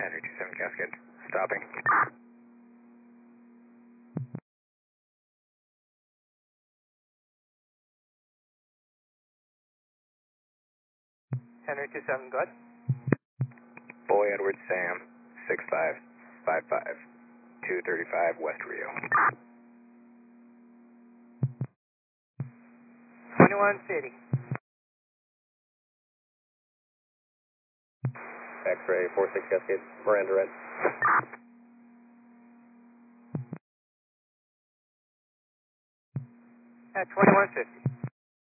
Henry 27 Cascade, stopping. Henry 27, go ahead. Boy Edward Sam, 6555, 235 West Rio. 21 City. X-ray 46 Cascade, Miranda Red. At 2150.